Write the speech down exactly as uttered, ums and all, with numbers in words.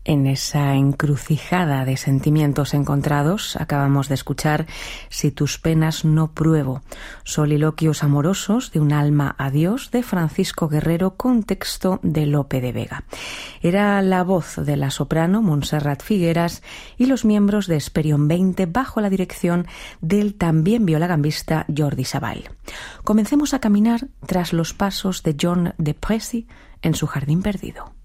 En esa encrucijada de sentimientos encontrados, acabamos de escuchar Si tus penas no pruebo, soliloquios amorosos de un alma a Dios de Francisco Guerrero con texto de Lope de Vega. Era la voz de la soprano Montserrat Figueras y los miembros de Esperion veinte bajo la dirección del también violagambista Jordi Savall. Comencemos a caminar tras los pasos de John de Pressy en su jardín perdido.